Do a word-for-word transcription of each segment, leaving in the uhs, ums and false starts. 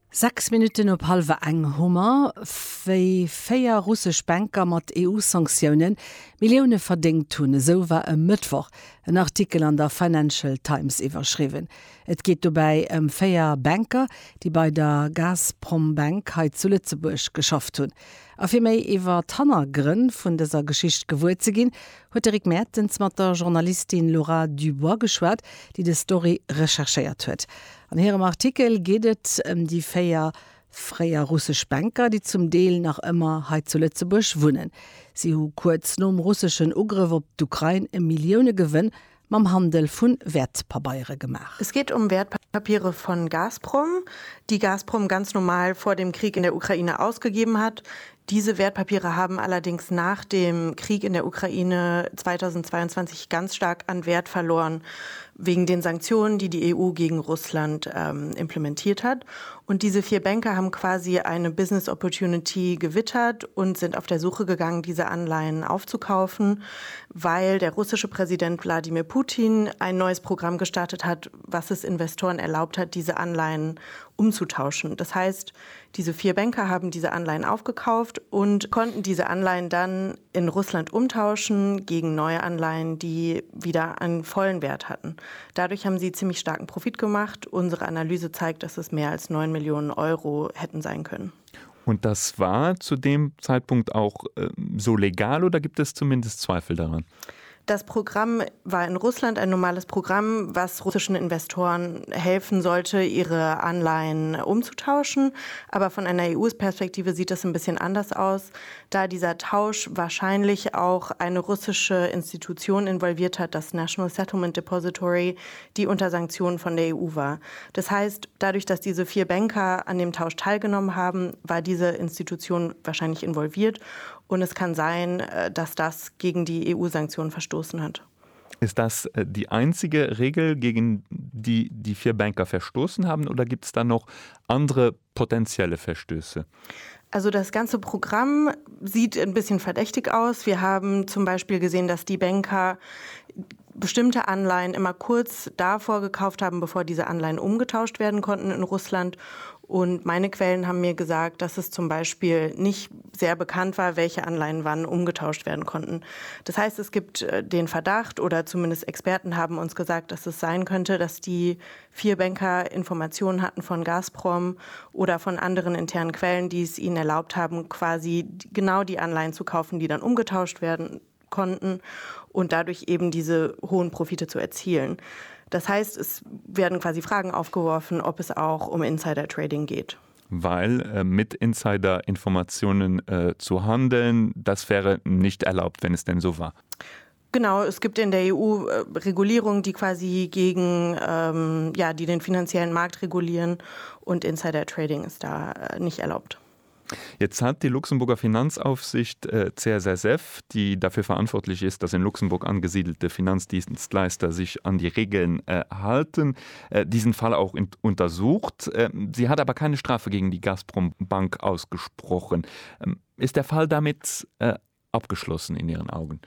Sechs Minuten op halwe eng Hummer wéi féier russsisch Banker mat E U-Sanktionen Millioune verdingt hunn, so war em Mëttwoch en Artikel an der Financial Times iwwerschriwen. Et geht dobäi em féier Banker, die bei der Gazprom Bank heit zu Lützeburg geschafft hunn. A fir méi iwwer d'hanner Grënn vun déser Geschicht gewuet ze ginn, huet Erik Mertens mat der Journalistin Laura Dubois geschwert, die de Story rechercheiert huet. An herem Artikel gehtt um die féier freier russsisch Banker, die zum Deel nach immer heit zu Lützeburg wunnen. Sie hu kurz nom russischen Ugriff op d'Ukraine e Millioune Gewinn mam Handel vun Wertpapiere gemacht. Es geht um Wertpapiere von Gazprom, die Gazprom ganz normal vor dem Krieg in der Ukraine ausgegeben hat. Diese Wertpapiere haben allerdings nach dem Krieg in der Ukraine zweitausendzweiundzwanzig ganz stark an Wert verloren, wegen den Sanktionen, die die E U gegen Russland ähm, implementiert hat. Und diese vier Banker haben quasi eine Business Opportunity gewittert und sind auf der Suche gegangen, diese Anleihen aufzukaufen, weil der russische Präsident Wladimir Putin ein neues Programm gestartet hat, was es Investoren erlaubt hat, diese Anleihen umzutauschen. Das heißt, diese vier Banker haben diese Anleihen aufgekauft und konnten diese Anleihen dann in Russland umtauschen gegen neue Anleihen, die wieder einen vollen Wert hatten. Dadurch haben sie ziemlich starken Profit gemacht. Unsere Analyse zeigt, dass es mehr als neun Millionen Euro hätten sein können. Und das war zu dem Zeitpunkt auch äh, so legal oder gibt es zumindest Zweifel daran? Das Programm war in Russland ein normales Programm, was russischen Investoren helfen sollte, ihre Anleihen umzutauschen. Aber von einer E U-Perspektive sieht das ein bisschen anders aus, da dieser Tausch wahrscheinlich auch eine russische Institution involviert hat, das National Settlement Depository, die unter Sanktionen von der E U war. Das heißt, dadurch, dass diese vier Banker an dem Tausch teilgenommen haben, war diese Institution wahrscheinlich involviert. Und es kann sein, dass das gegen die E U-Sanktionen verstoßen hat. Ist das die einzige Regel, gegen die die vier Banker verstoßen haben, oder gibt es da noch andere potenzielle Verstöße? Also das ganze Programm sieht ein bisschen verdächtig aus. Wir haben zum Beispiel gesehen, dass die Banker bestimmte Anleihen immer kurz davor gekauft haben, bevor diese Anleihen umgetauscht werden konnten in Russland. Und meine Quellen haben mir gesagt, dass es zum Beispiel nicht sehr bekannt war, welche Anleihen wann umgetauscht werden konnten. Das heißt, es gibt den Verdacht, oder zumindest Experten haben uns gesagt, dass es sein könnte, dass die vier Banker Informationen hatten von Gazprom oder von anderen internen Quellen, die es ihnen erlaubt haben, quasi genau die Anleihen zu kaufen, die dann umgetauscht werden konnten und dadurch eben diese hohen Profite zu erzielen. Das heißt, es werden quasi Fragen aufgeworfen, ob es auch um Insider-Trading geht. Weil äh, mit Insider-Informationen äh, zu handeln, das wäre nicht erlaubt, wenn es denn so war. Genau, es gibt in der E U äh, Regulierungen, die quasi gegen, ähm, ja, die den finanziellen Markt regulieren, und Insider-Trading ist da äh, nicht erlaubt. Jetzt hat die Luxemburger Finanzaufsicht äh, C S S F, die dafür verantwortlich ist, dass in Luxemburg angesiedelte Finanzdienstleister sich an die Regeln äh, halten, äh, diesen Fall auch in, untersucht. Äh, sie hat aber keine Strafe gegen die Gazprom Bank ausgesprochen. Ähm, ist der Fall damit äh, abgeschlossen in Ihren Augen?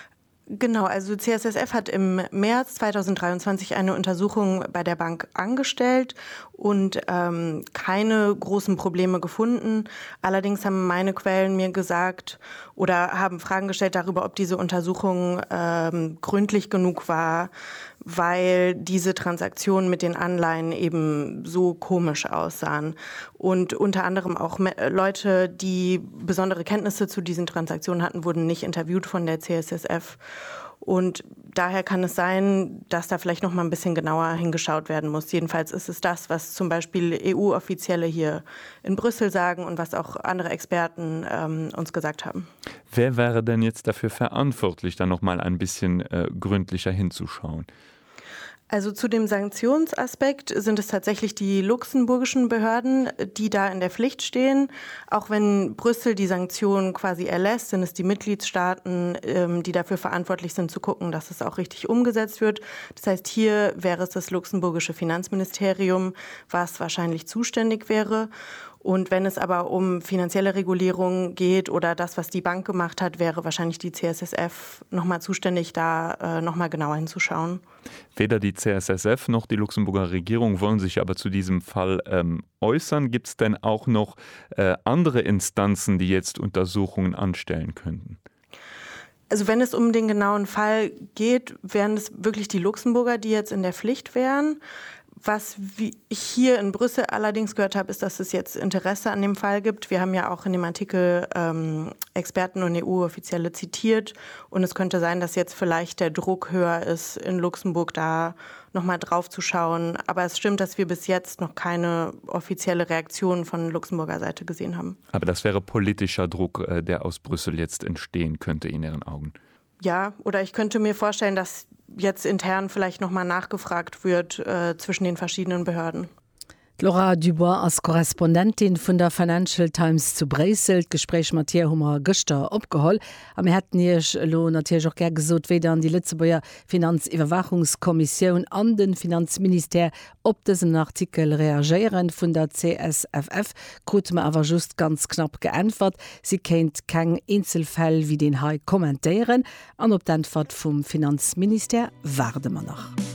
Genau, also C S S F hat im März zweitausenddreiundzwanzig eine Untersuchung bei der Bank angestellt und ähm, keine großen Probleme gefunden. Allerdings haben meine Quellen mir gesagt oder haben Fragen gestellt darüber, ob diese Untersuchung ähm, gründlich genug war, weil diese Transaktionen mit den Anleihen eben so komisch aussahen. Und unter anderem auch Leute, die besondere Kenntnisse zu diesen Transaktionen hatten, wurden nicht interviewt von der C S S F. Und daher kann es sein, dass da vielleicht noch mal ein bisschen genauer hingeschaut werden muss. Jedenfalls ist es das, was zum Beispiel E U-Offizielle hier in Brüssel sagen und was auch andere Experten ähm, uns gesagt haben. Wer wäre denn jetzt dafür verantwortlich, da noch mal ein bisschen äh, gründlicher hinzuschauen? Also zu dem Sanktionsaspekt sind es tatsächlich die luxemburgischen Behörden, die da in der Pflicht stehen. Auch wenn Brüssel die Sanktionen quasi erlässt, sind es die Mitgliedstaaten, die dafür verantwortlich sind, zu gucken, dass es auch richtig umgesetzt wird. Das heißt, hier wäre es das luxemburgische Finanzministerium, was wahrscheinlich zuständig wäre. Und wenn es aber um finanzielle Regulierung geht oder das, was die Bank gemacht hat, wäre wahrscheinlich die C S S F nochmal zuständig, da äh, nochmal genauer hinzuschauen. Weder die C S S F noch die Luxemburger Regierung wollen sich aber zu diesem Fall ähm, äußern. Gibt es denn auch noch äh, andere Instanzen, die jetzt Untersuchungen anstellen könnten? Also wenn es um den genauen Fall geht, wären es wirklich die Luxemburger, die jetzt in der Pflicht wären. Was ich hier in Brüssel allerdings gehört habe, ist, dass es jetzt Interesse an dem Fall gibt. Wir haben ja auch in dem Artikel ähm, Experten und E U-Offizielle zitiert. Und es könnte sein, dass jetzt vielleicht der Druck höher ist, in Luxemburg da nochmal drauf zu schauen. Aber es stimmt, dass wir bis jetzt noch keine offizielle Reaktion von Luxemburger Seite gesehen haben. Aber das wäre politischer Druck, der aus Brüssel jetzt entstehen könnte in Ihren Augen. Ja, oder ich könnte mir vorstellen, dass jetzt intern vielleicht noch mal nachgefragt wird äh, zwischen den verschiedenen Behörden. Laura Dubois als Korrespondentin von der Financial Times zu Bresel, Gespräch mit ihr Hummer Göster abgeholt. Aber wir hätten hier natürlich auch gerne gesagt, weder an die Lützeburger Finanzüberwachungskommission an den Finanzminister ob diesen Artikel reagieren von der C S F F. Gut, mir aber just ganz knapp geantwortet. Sie kennt kein Einzelfall wie den Hai kommentieren. Und ob die Antwort vom Finanzminister warten wir noch.